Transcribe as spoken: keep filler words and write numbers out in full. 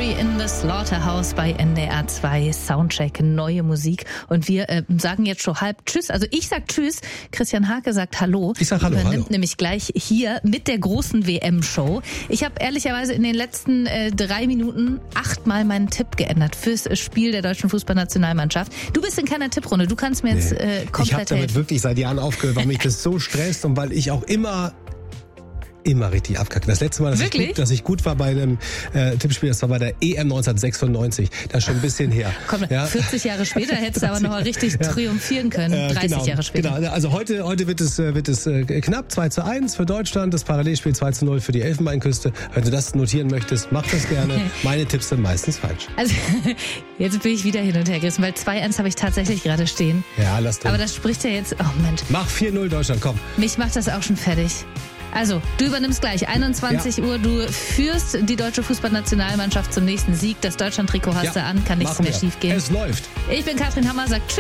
Fury in the Slaughterhouse bei N D R zwei Soundcheck, neue Musik. Und wir äh, sagen jetzt schon halb Tschüss. Also ich sag Tschüss, Christian Hake sagt Hallo. Ich sag Hallo, Übernimmt hallo. nämlich gleich hier mit der großen W M-Show. Ich habe ehrlicherweise in den letzten äh, drei Minuten achtmal meinen Tipp geändert fürs Spiel der deutschen Fußballnationalmannschaft. Du bist in keiner Tipprunde, du kannst mir jetzt äh, komplett Ich habe damit helfen. wirklich seit Jahren aufgehört, weil mich das so stresst und weil ich auch immer immer richtig abkacke. Das letzte Mal, dass, ich gut, dass ich gut war bei einem äh, Tippspiel, das war bei der E M neunzehnhundertsechsundneunzig. Das ist schon ein bisschen her. Komm, ja. vierzig Jahre später hättest du aber noch mal richtig ja. triumphieren können. Äh, dreißig genau, Jahre später. Genau. Also heute, heute wird es, wird es äh, knapp zwei zu eins für Deutschland. Das Parallelspiel zwei zu null für die Elfenbeinküste. Wenn du das notieren möchtest, mach das gerne. Meine Tipps sind meistens falsch. Also jetzt bin ich wieder hin und her gerissen, weil zwei eins habe ich tatsächlich gerade stehen. Ja, lass drin. Aber das spricht ja jetzt... Oh Mensch. Mach vier null Deutschland, komm. Mich macht das auch schon fertig. Also, du übernimmst gleich. einundzwanzig ja. Uhr, du führst die deutsche Fußballnationalmannschaft zum nächsten Sieg. Das Deutschland-Trikot hast ja. du an, kann nichts Machen mehr wir. schief gehen. Es läuft. Ich bin Katrin Hammer, sagt Tschüss.